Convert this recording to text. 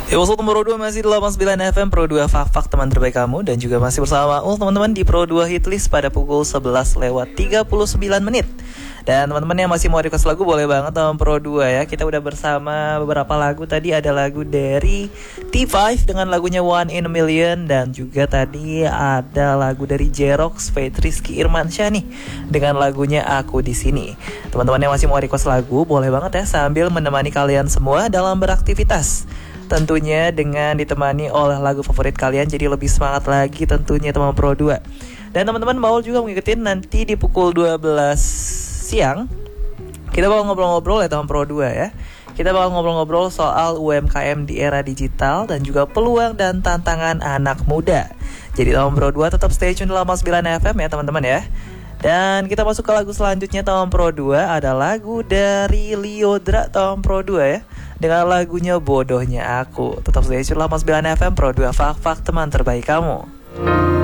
Episode Pro 2 masih di 89 FM Pro 2 Fak-Fak teman terbaik kamu. Dan juga masih bersama teman-teman di Pro 2 Hitlist pada pukul 11:39. Dan teman-teman yang masih mau request lagu boleh banget teman Pro 2 ya. Kita udah bersama beberapa lagu. Tadi ada lagu dari T5 dengan lagunya One in a Million. Dan juga tadi ada lagu dari Jerox Feat Rizky Irmansyah nih dengan lagunya Aku di Sini. Teman-teman yang masih mau request lagu boleh banget ya sambil menemani kalian semua dalam beraktivitas. Tentunya dengan ditemani oleh lagu favorit kalian, jadi lebih semangat lagi tentunya teman Pro 2. Dan teman-teman mau juga mengikuti nanti di pukul 12 siang. Kita bakal ngobrol-ngobrol ya teman Pro 2 ya. Kita bakal ngobrol-ngobrol soal UMKM di era digital dan juga peluang dan tantangan anak muda. Jadi teman Pro 2 tetap stay tune di 89 FM ya teman-teman ya. Dan kita masuk ke lagu selanjutnya teman Pro 2. Ada lagu dari Lyodra teman Pro 2 ya, dengan lagunya Bodohnya Aku. Tetap stay tune 89 FM Pro 2 Fak-Fak teman terbaik kamu.